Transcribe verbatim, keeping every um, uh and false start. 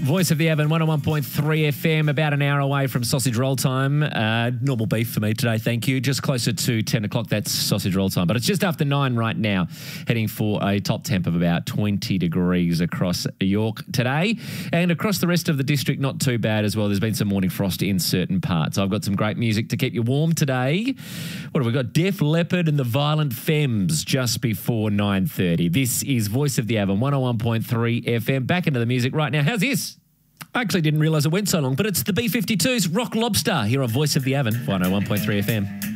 Voice of the Avon, one oh one point three F M, about an hour away from sausage roll time. Uh, normal beef for me today, thank you. Just closer to ten o'clock, that's sausage roll time. But it's just after nine right now, heading for a top temp of about twenty degrees across York today. And across the rest of the district, not too bad as well. There's been some morning frost in certain parts. I've got some great music to keep you warm today. What have we got? Def Leppard and the Violent Femmes just before nine thirty. This is Voice of the Avon, one oh one point three F M. Back into the music right now. How's this? I actually didn't realise it went so long, but it's the B fifty-twos, Rock Lobster, here on Voice of the Avon, one oh one point three F M.